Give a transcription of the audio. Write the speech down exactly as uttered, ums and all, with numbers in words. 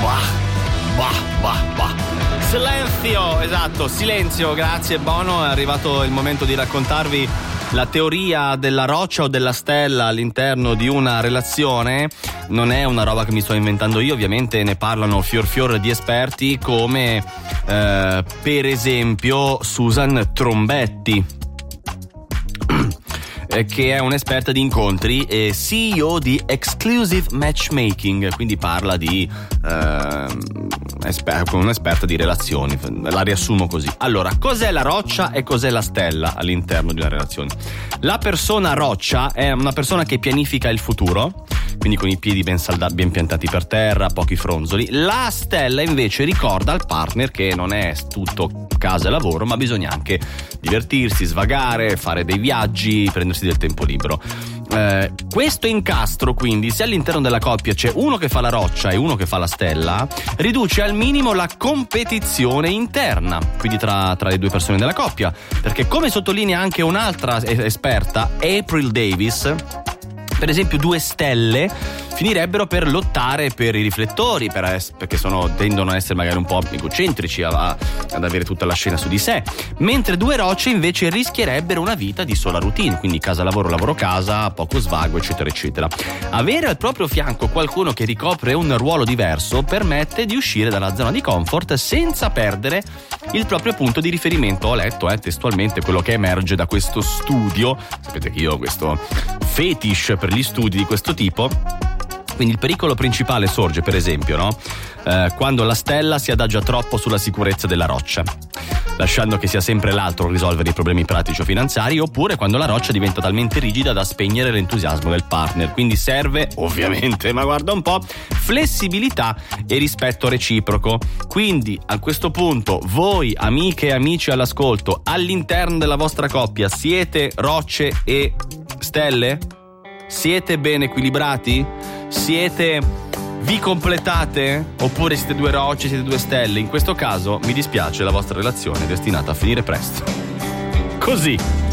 Bah, bah, bah, bah. Silenzio, esatto, silenzio, grazie Bono. È arrivato il momento di raccontarvi la teoria della roccia o della stella all'interno di una relazione. Non è una roba che mi sto inventando io, ovviamente ne parlano fior fior di esperti come eh, per esempio Susan Trombetti, che è un'esperta di incontri e C E O di Exclusive Matchmaking, quindi parla di eh, esper- un'esperta di relazioni, la riassumo così. Allora, cos'è la roccia e cos'è la stella all'interno di una relazione? La persona roccia è una persona che pianifica il futuro, quindi con i piedi ben saldati, ben piantati per terra, pochi fronzoli. La stella invece ricorda al partner che non è tutto casa e lavoro, ma bisogna anche divertirsi, svagare, fare dei viaggi, prendersi del tempo libero. Eh, questo incastro, quindi, se all'interno della coppia c'è uno che fa la roccia e uno che fa la stella, riduce al minimo la competizione interna, quindi tra, tra le due persone della coppia, perché come sottolinea anche un'altra esperta, April Davis, per esempio due stelle finirebbero per lottare per i riflettori, per es- perché sono, tendono a essere magari un po' egocentrici, a, a, ad avere tutta la scena su di sé, mentre due rocce invece rischierebbero una vita di sola routine, quindi casa lavoro lavoro casa, poco svago eccetera eccetera. Avere al proprio fianco qualcuno che ricopre un ruolo diverso permette di uscire dalla zona di comfort senza perdere il proprio punto di riferimento. Ho letto eh, testualmente quello che emerge da questo studio, sapete che io ho questo fetish per gli studi di questo tipo. Quindi il pericolo principale sorge, per esempio, no? Eh, quando la stella si adagia troppo sulla sicurezza della roccia, lasciando che sia sempre l'altro a risolvere i problemi pratici o finanziari, oppure quando la roccia diventa talmente rigida da spegnere l'entusiasmo del partner. Quindi serve, ovviamente, ma guarda un po', flessibilità e rispetto reciproco. Quindi a questo punto voi, amiche e amici all'ascolto, all'interno della vostra coppia siete rocce e stelle? Siete ben equilibrati? Siete, vi completate? Oppure siete due rocce, siete due stelle? In questo caso mi dispiace, la vostra relazione è destinata a finire presto. Così.